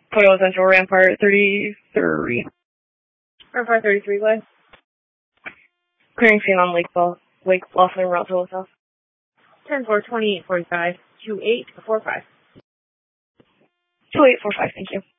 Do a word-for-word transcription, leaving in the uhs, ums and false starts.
Toyota Central, Rampart thirty-three. Rampart thirty-three, what? Clearing scene on Lake Bluff, Lake Bluff and Route two oh South. ten four twenty-eight forty-five, two eight four five. two eight four five, thank you.